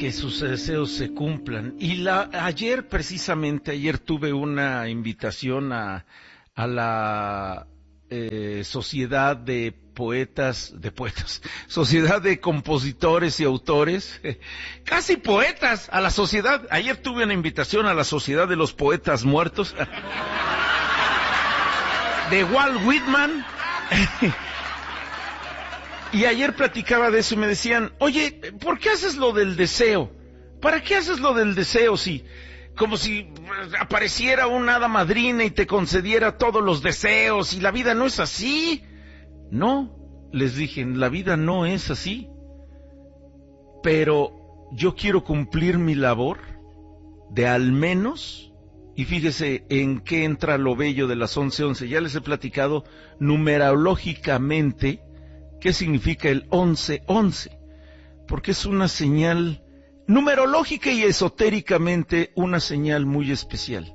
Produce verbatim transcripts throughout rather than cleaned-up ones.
que sus deseos se cumplan. Y la, ayer, precisamente, ayer tuve una invitación a, a la eh, Sociedad de Poetas, de Poetas, Sociedad de Compositores y Autores, eh, casi poetas, a la sociedad. Ayer tuve una invitación a la Sociedad de los Poetas Muertos, de Walt Whitman. Y ayer platicaba de eso y me decían, oye, ¿por qué haces lo del deseo? ¿Para qué haces lo del deseo si, como si apareciera una hada madrina y te concediera todos los deseos y la vida no es así? No, les dije, la vida no es así. Pero yo quiero cumplir mi labor de al menos, y fíjese en qué entra lo bello de las once once, ya les he platicado numerológicamente qué significa el once once, porque es una señal numerológica y esotéricamente una señal muy especial.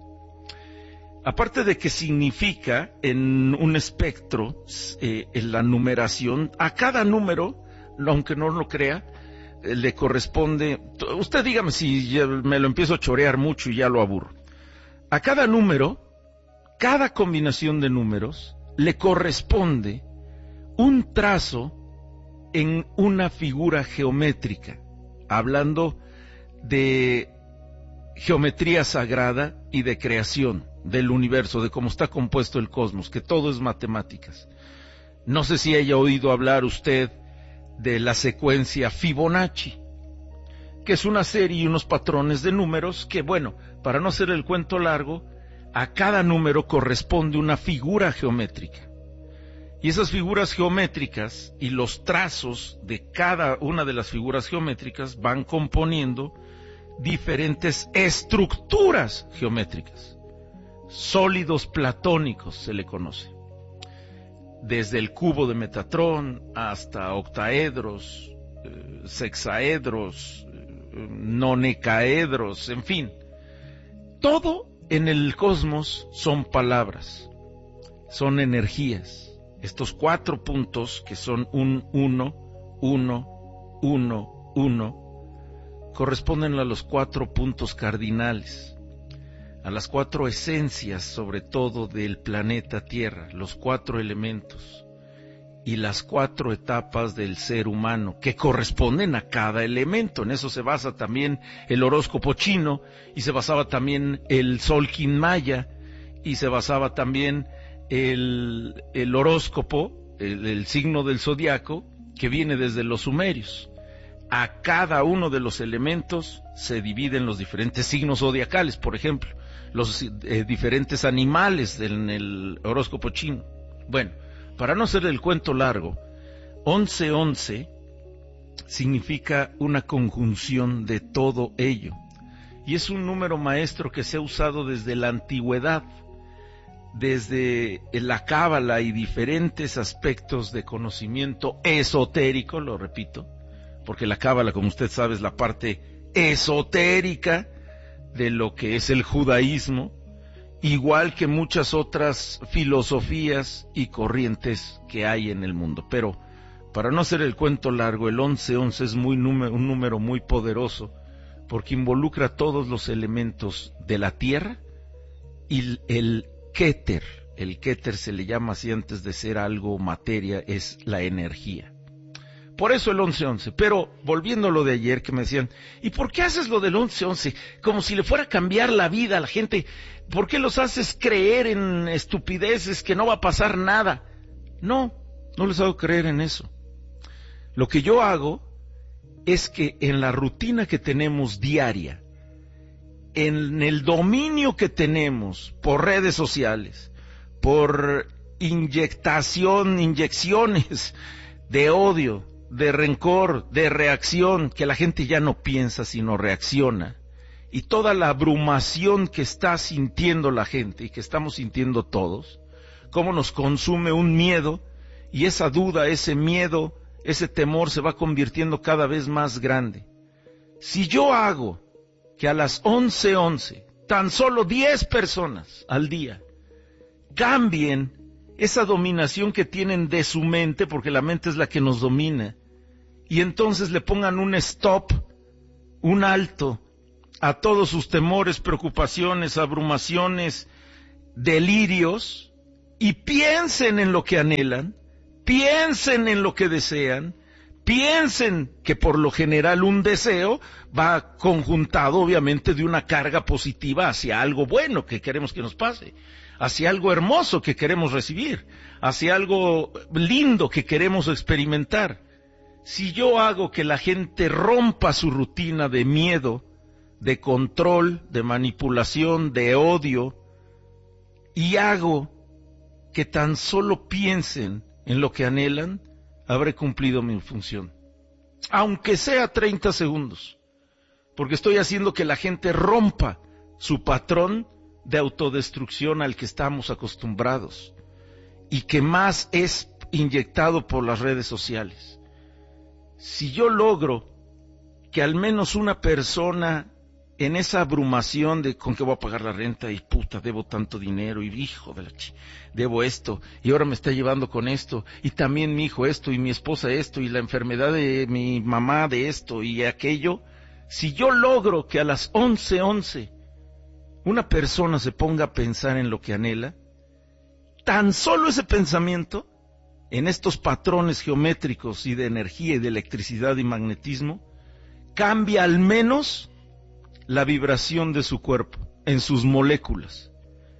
Aparte de que significa en un espectro, eh, en la numeración, a cada número, aunque no lo crea, eh, le corresponde, usted dígame si ya me lo empiezo a chorear mucho y ya lo aburro. A cada número, cada combinación de números, le corresponde un trazo en una figura geométrica, hablando de geometría sagrada y de creación del universo, de cómo está compuesto el cosmos, que todo es matemáticas. No sé si haya oído hablar usted de la secuencia Fibonacci, que es una serie y unos patrones de números que, bueno, para no hacer el cuento largo, a cada número corresponde una figura geométrica. Y esas figuras geométricas y los trazos de cada una de las figuras geométricas van componiendo diferentes estructuras geométricas. Sólidos platónicos se le conoce. Desde el cubo de Metatrón hasta octaedros, eh, sexaedros, eh, nonecaedros, en fin. Todo en el cosmos son palabras, son energías. Estos cuatro puntos, que son un uno, uno, uno, uno, corresponden a los cuatro puntos cardinales, a las cuatro esencias, sobre todo, del planeta Tierra, los cuatro elementos y las cuatro etapas del ser humano, que corresponden a cada elemento. En eso se basa también el horóscopo chino, y se basaba también el Solkin maya, y se basaba también El, el horóscopo, el, el signo del zodiaco, que viene desde los sumerios. A cada uno de los elementos se dividen los diferentes signos zodiacales, por ejemplo, los eh, diferentes animales en el horóscopo chino. Bueno, para no hacer el cuento largo, once once significa una conjunción de todo ello, y es un número maestro que se ha usado desde la antigüedad, desde la cábala y diferentes aspectos de conocimiento esotérico, lo repito, porque la cábala, como usted sabe, es la parte esotérica de lo que es el judaísmo, igual que muchas otras filosofías y corrientes que hay en el mundo. Pero, para no hacer el cuento largo, el once once es muy número, un número muy poderoso, porque involucra todos los elementos de la tierra y el Keter. El Keter se le llama así antes de ser algo materia, es la energía. Por eso el once once. Pero volviendo a lo de ayer que me decían, ¿y por qué haces lo del once once? Como si le fuera a cambiar la vida a la gente. ¿Por qué los haces creer en estupideces que no va a pasar nada? No, no les hago creer en eso. Lo que yo hago es que en la rutina que tenemos diaria, en el dominio que tenemos por redes sociales, por inyectación, inyecciones de odio, de rencor, de reacción, que la gente ya no piensa sino reacciona, y toda la abrumación que está sintiendo la gente y que estamos sintiendo todos, cómo nos consume un miedo, y esa duda, ese miedo, ese temor se va convirtiendo cada vez más grande. Si yo hago que a las once once, tan solo diez personas al día cambien esa dominación que tienen de su mente, porque la mente es la que nos domina, y entonces le pongan un stop un alto a todos sus temores, preocupaciones, abrumaciones, delirios, y piensen en lo que anhelan, piensen en lo que desean, piensen que por lo general un deseo va conjuntado obviamente de una carga positiva hacia algo bueno que queremos que nos pase, hacia algo hermoso que queremos recibir, hacia algo lindo que queremos experimentar. Si yo hago que la gente rompa su rutina de miedo, de control, de manipulación, de odio, y hago que tan solo piensen en lo que anhelan, habré cumplido mi función. Aunque sea treinta segundos, porque estoy haciendo que la gente rompa su patrón de autodestrucción al que estamos acostumbrados y que más es inyectado por las redes sociales. Si yo logro que al menos una persona en esa abrumación de con qué voy a pagar la renta y puta, debo tanto dinero y hijo de la ch... debo esto y ahora me está llevando con esto y también mi hijo esto y mi esposa esto y la enfermedad de mi mamá de esto y aquello, si yo logro que a las once once una persona se ponga a pensar en lo que anhela, tan solo ese pensamiento en estos patrones geométricos y de energía y de electricidad y magnetismo cambia al menos la vibración de su cuerpo, en sus moléculas.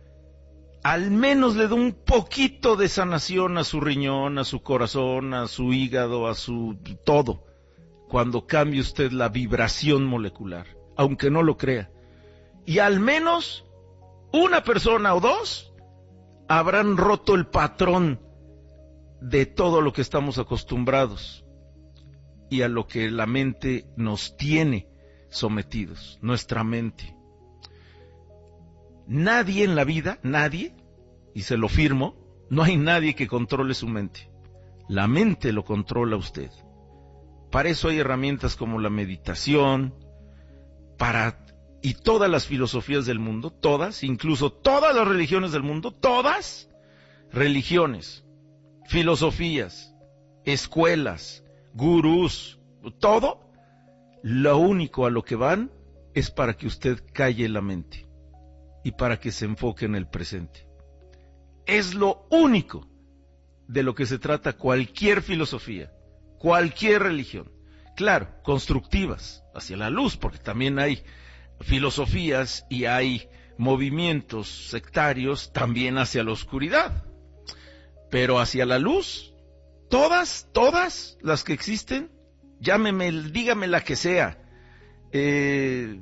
Al menos le da un poquito de sanación a su riñón, a su corazón, a su hígado, a su todo, cuando cambie usted la vibración molecular, aunque no lo crea. Y al menos una persona o dos habrán roto el patrón de todo lo que estamos acostumbrados y a lo que la mente nos tiene sometidos, nuestra mente. Nadie en la vida, nadie, y se lo firmo, no hay nadie que controle su mente. La mente lo controla usted. Para eso hay herramientas como la meditación, para, y todas las filosofías del mundo, todas, incluso todas las religiones del mundo, todas, religiones, filosofías, escuelas, gurús, todo, lo único a lo que van es para que usted calle la mente y para que se enfoque en el presente. Es lo único de lo que se trata cualquier filosofía, cualquier religión. Claro, constructivas, hacia la luz, porque también hay filosofías y hay movimientos sectarios también hacia la oscuridad. Pero hacia la luz, todas, todas las que existen, llámeme, dígame la que sea, eh,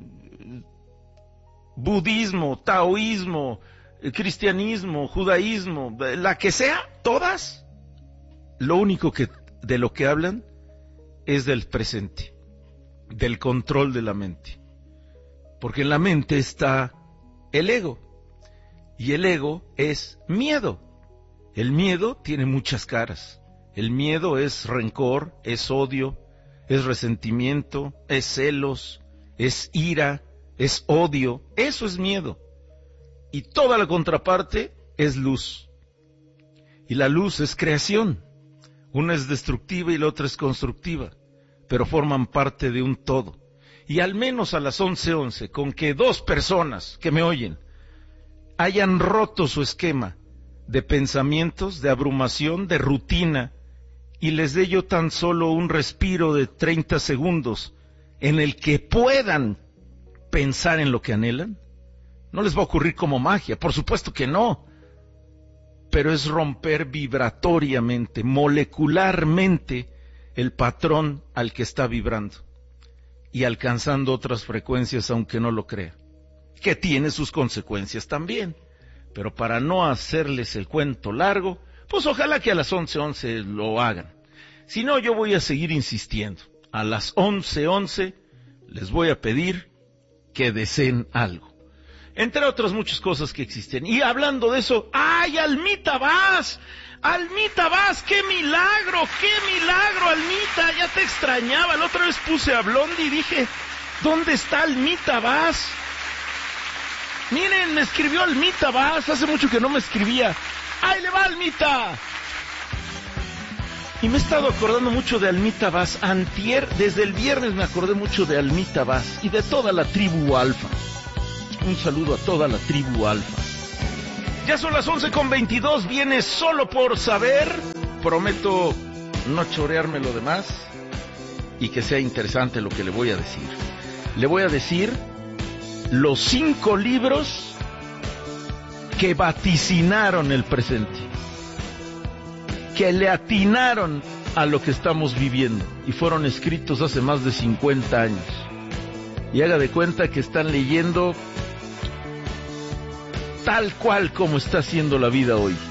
budismo, taoísmo, cristianismo, judaísmo, la que sea, todas, lo único que de lo que hablan es del presente, del control de la mente. Porque en la mente está el ego, y el ego es miedo. El miedo tiene muchas caras. El miedo es rencor, es odio, es resentimiento, es celos, es ira, es odio. Eso es miedo. Y toda la contraparte es luz. Y la luz es creación. Una es destructiva y la otra es constructiva, pero forman parte de un todo. Y al menos a las once once, con que dos personas que me oyen hayan roto su esquema de pensamientos, de abrumación, de rutina, y les dé yo tan solo un respiro de treinta segundos en el que puedan pensar en lo que anhelan, no les va a ocurrir como magia, por supuesto que no, pero es romper vibratoriamente, molecularmente, el patrón al que está vibrando y alcanzando otras frecuencias aunque no lo crea, que tiene sus consecuencias también. Pero para no hacerles el cuento largo, pues ojalá que a las once once lo hagan. Si no, yo voy a seguir insistiendo. A las once once les voy a pedir que deseen algo. Entre otras muchas cosas que existen. Y hablando de eso, ¡ay, Almita Vaz! ¡Almita Vaz! ¡Qué milagro! ¡Qué milagro, Almita! Ya te extrañaba. La otra vez puse a Blondie y dije, ¿dónde está Almita Vaz? Miren, me escribió Almita Vaz. Hace mucho que no me escribía. ¡Ahí le va, Almita! Y me he estado acordando mucho de Almita Vaz. Antier, desde el viernes me acordé mucho de Almita Vaz y de toda la tribu Alfa. Un saludo a toda la tribu Alfa. Ya son las once con veintidós, viene Solo por Saber. Prometo no chorearme lo demás y que sea interesante lo que le voy a decir. Le voy a decir los cinco libros que vaticinaron el presente, que le atinaron a lo que estamos viviendo y fueron escritos hace más de cincuenta años. Y haga de cuenta que están leyendo tal cual como está siendo la vida hoy.